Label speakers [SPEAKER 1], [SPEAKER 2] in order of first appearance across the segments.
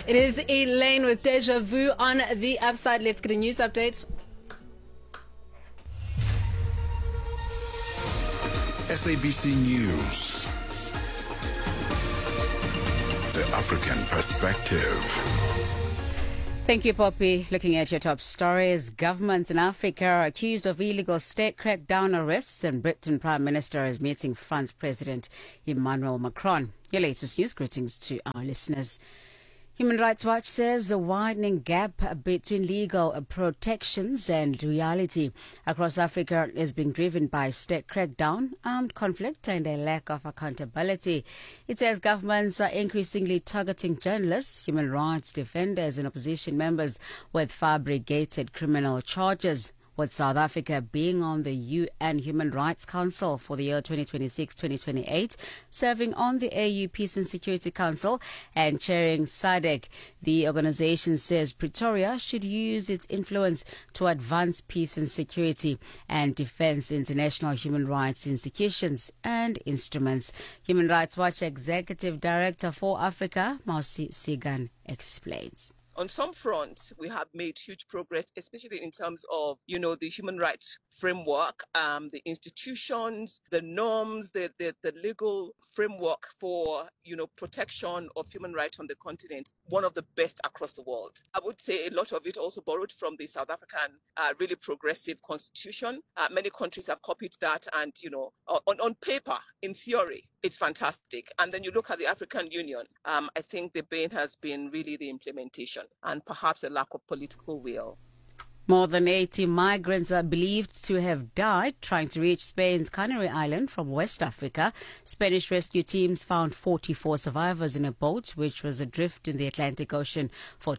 [SPEAKER 1] It is Elaine with Deja Vu on the upside. Let's get a news update.
[SPEAKER 2] SABC News. The African Perspective.
[SPEAKER 3] Thank you, Poppy. Looking at your top stories, governments in Africa are accused of illegal state crackdown arrests, and Britain Prime Minister is meeting France President Emmanuel Macron. Your latest news. Greetings to our listeners. Human Rights Watch says the widening gap between legal protections and reality across Africa is being driven by state crackdown, armed conflict and a lack of accountability. It says governments are increasingly targeting journalists, human rights defenders and opposition members with fabricated criminal charges. With South Africa being on the UN Human Rights Council for the year 2026-2028, serving on the AU Peace and Security Council and chairing SADC, the organization says Pretoria should use its influence to advance peace and security and defense international human rights institutions and instruments. Human Rights Watch Executive Director for Africa, Mausi Sigan, explains.
[SPEAKER 4] On some fronts, we have made huge progress, especially in terms of, the human rights framework, the institutions, the norms, the legal framework for, protection of human rights on the continent, one of the best across the world. I would say a lot of it also borrowed from the South African really progressive constitution. Many countries have copied that and, on paper, in theory, it's fantastic. And then you look at the African Union, I think the bane has been really the implementation and perhaps a lack of political will.
[SPEAKER 3] More than 80 migrants are believed to have died trying to reach Spain's Canary Island from West Africa. Spanish rescue teams found 44 survivors in a boat which was adrift in the Atlantic Ocean for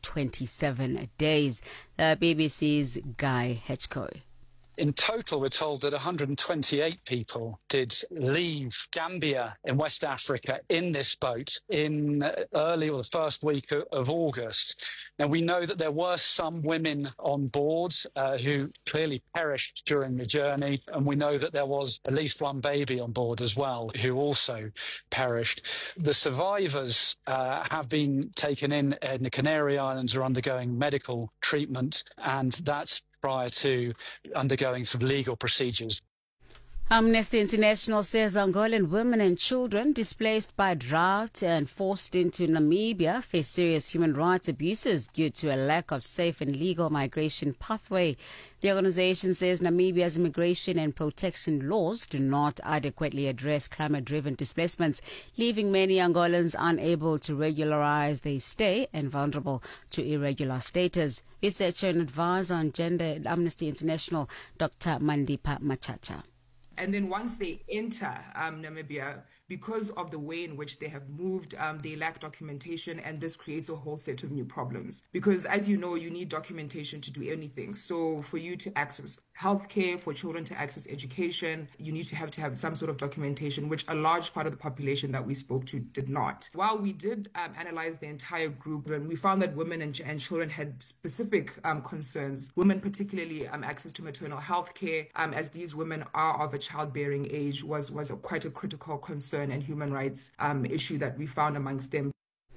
[SPEAKER 3] 27 days. The BBC's Guy Hedgecoe.
[SPEAKER 5] In total, we're told that 128 people did leave Gambia in West Africa in this boat in the first week of August. Now, we know that there were some women on board who clearly perished during the journey, and we know that there was at least one baby on board as well who also perished. The survivors have been taken in the Canary Islands, are undergoing medical treatment, and that's prior to undergoing some legal procedures.
[SPEAKER 3] Amnesty International says Angolan women and children displaced by drought and forced into Namibia face serious human rights abuses due to a lack of safe and legal migration pathway. The organization says Namibia's immigration and protection laws do not adequately address climate-driven displacements, leaving many Angolans unable to regularize their stay and vulnerable to irregular status. Researcher and advisor on gender at Amnesty International, Dr. Mandipa Machacha.
[SPEAKER 6] And then once they enter Namibia, because of the way in which they have moved, they lack documentation, and this creates a whole set of new problems. Because as you know, you need documentation to do anything. So for you to access healthcare, for children to access education, you need to have some sort of documentation, which a large part of the population that we spoke to did not. While we did analyze the entire group, and we found that women and children had specific concerns. Women, particularly access to maternal health care, as these women are of a childbearing age, was quite a critical concern and human rights issue that we found amongst them.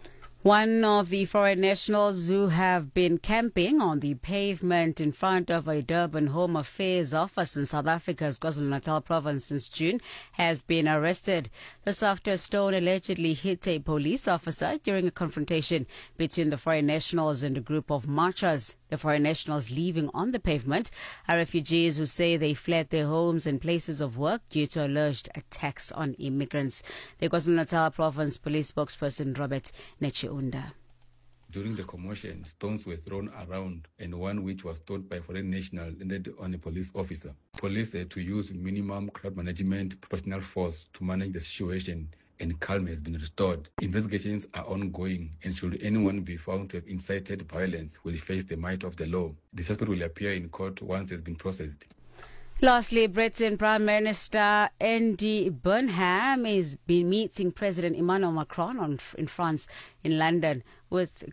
[SPEAKER 3] One of the foreign nationals who have been camping on the pavement in front of a Durban Home Affairs office in South Africa's KwaZulu-Natal province since June has been arrested. This after a stone allegedly hit a police officer during a confrontation between the foreign nationals and a group of marchers. The foreign nationals leaving on the pavement are refugees who say they fled their homes and places of work due to alleged attacks on immigrants. The KwaZulu-Natal province police spokesperson Robert Nechiunda.
[SPEAKER 7] During the commotion, stones were thrown around, and one which was thrown by foreign national landed on a police officer. Police had to use minimum crowd management proportional force to manage the situation, and calm has been restored. Investigations are ongoing, and should anyone be found to have incited violence, will face the might of the law. The suspect will appear in court once it has been processed.
[SPEAKER 3] Lastly, Britain Prime Minister Andy Burnham is been meeting President Emmanuel Macron in France, in London, with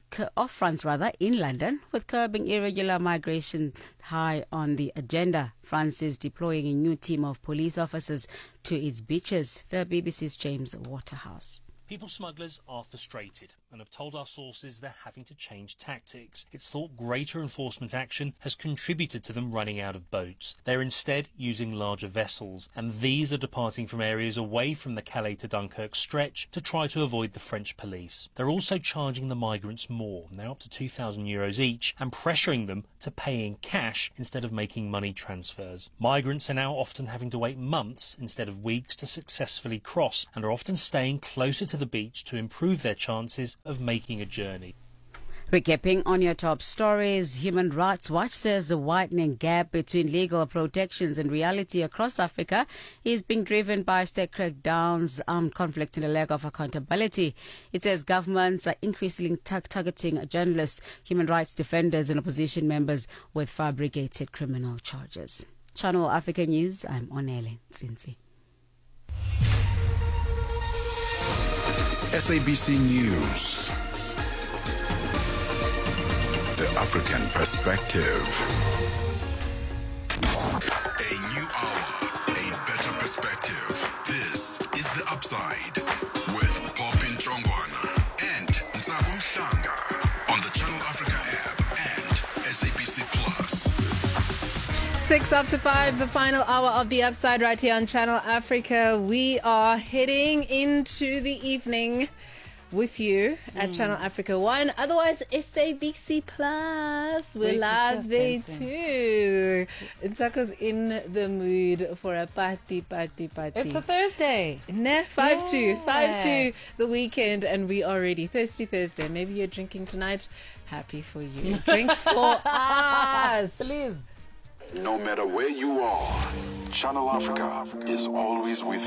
[SPEAKER 3] curbing irregular migration high on the agenda. France is deploying a new team of police officers to its beaches. The BBC's James Waterhouse.
[SPEAKER 8] People smugglers are frustrated and have told our sources they're having to change tactics. It's thought greater enforcement action has contributed to them running out of boats. They're instead using larger vessels, and these are departing from areas away from the Calais to Dunkirk stretch to try to avoid the French police. They're also charging the migrants more. They're up to €2,000 each and pressuring them to pay in cash instead of making money transfers. Migrants are now often having to wait months instead of weeks to successfully cross, and are often staying closer to the beach to improve their chances of making a journey.
[SPEAKER 3] Recapping on your top stories, Human Rights Watch says the widening gap between legal protections and reality across Africa is being driven by state crackdowns, armed conflict and a lack of accountability. It says governments are increasingly targeting journalists, human rights defenders and opposition members with fabricated criminal charges. Channel Africa News, I'm Onele Tsinsi.
[SPEAKER 2] SABC News. The African Perspective. A new hour, a better perspective. This is The Upside with Popin Chongwana and Ntsako Mhlanga on the Channel Africa app and SABC Plus.
[SPEAKER 1] 5:06, the final hour of The Upside right here on Channel Africa. We are heading into the evening with you at Channel Africa 1, otherwise SABC Plus. We're live there too. Ntsako's in the mood for a party.
[SPEAKER 9] It's a Thursday.
[SPEAKER 1] Nah, 5-2, the weekend, and we are ready. Thirsty Thursday. Maybe you're drinking tonight. Happy for you. Drink for us.
[SPEAKER 9] Please.
[SPEAKER 2] No matter where you are, Channel Africa is always with you.